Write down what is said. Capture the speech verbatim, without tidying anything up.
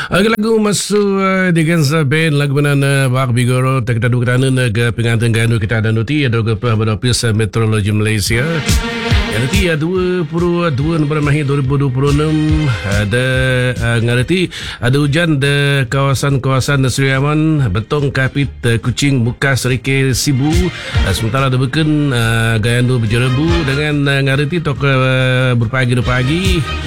Ang lagu masuk uh, dengan band lagu mana Bak Bigoro tak kita dua kerana naga pengantin ganu kita ada nuti ada ke Office Meteorologi Malaysia. Yang nanti ya dua puluh dua November dua ribu dua puluh enam ada uh, ngerti ada hujan di kawasan-kawasan Seri Aman, Betong, Kapit, uh, Kuching, Mukas, Serikir, Sibu. Uh, sementara ada Beken, uh, Gayandu, Berjerebu dengan uh, ngerti tok uh, berpagi-pagi.